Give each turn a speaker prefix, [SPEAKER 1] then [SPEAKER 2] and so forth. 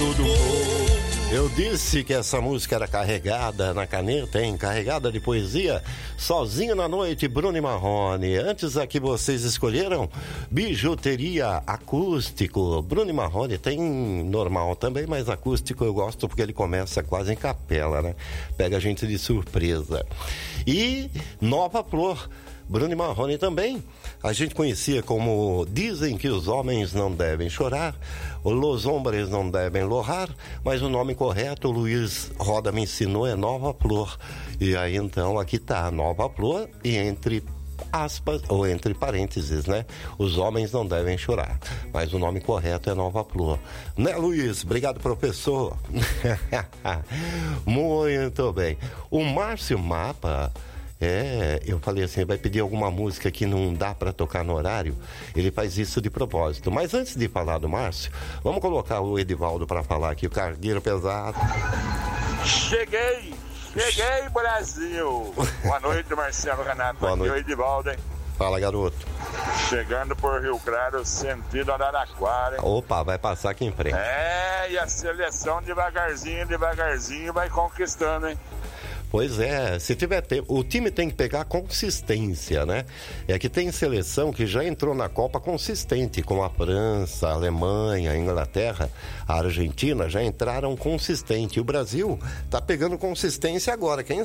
[SPEAKER 1] tudo bom. Eu disse que essa música era carregada na caneta, hein? Carregada de poesia. Sozinho na Noite, Bruno e Marrone. Antes aqui vocês escolheram Bijuteria Acústico. Bruno e Marrone tem normal também, mas acústico eu gosto porque ele começa quase em capela, né? Pega a gente de surpresa. E Nova Flor. Bruno e Marrone também. A gente conhecia como Dizem que os homens não devem chorar, Los hombres não devem lorrar, mas o nome correto, o Luiz Roda me ensinou, é Nova Flor. E aí então aqui tá Nova Flor e entre aspas, ou entre parênteses, né? Os homens não devem chorar, mas o nome correto é Nova Flor. Né, Luiz? Obrigado, professor. Muito bem. O Márcio Mapa... eu falei assim, vai pedir alguma música que não dá para tocar no horário, ele faz isso de propósito. Mas antes de falar do Márcio, vamos colocar o Edivaldo para falar aqui, o cargueiro pesado.
[SPEAKER 2] Cheguei, Brasil. Boa noite, Marcelo Renato.
[SPEAKER 1] Boa noite.
[SPEAKER 2] Aqui é o Edivaldo, hein?
[SPEAKER 1] Fala, garoto.
[SPEAKER 2] Chegando por Rio Claro, sentido Araraquara, hein?
[SPEAKER 1] Opa, vai passar aqui em frente.
[SPEAKER 2] E a seleção devagarzinho vai conquistando, hein?
[SPEAKER 1] Pois é, se tiver tempo, o time tem que pegar consistência, né? É que tem seleção que já entrou na Copa consistente, como a França, a Alemanha, a Inglaterra, a Argentina já entraram consistente. E o Brasil tá pegando consistência agora, quem